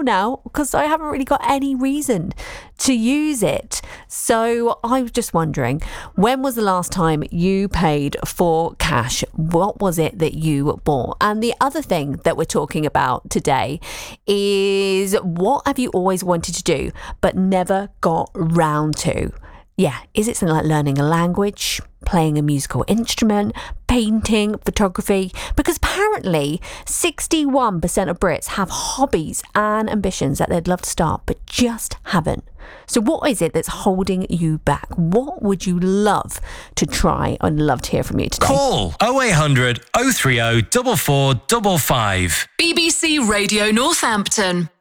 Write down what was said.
now because I haven't really got any reason to use it. So I was just wondering, when was the last time you paid for cash? What was it that you bought? And the other thing that we're talking about today is, what have you always wanted to do but never got round to? Yeah, is it something like learning a language, playing a musical instrument, painting, photography? Because apparently 61% of Brits have hobbies and ambitions that they'd love to start but just haven't. So what is it that's holding you back? What would you love to try? I'd love to hear from you today. Call 0800 030 4455. BBC Radio Northampton.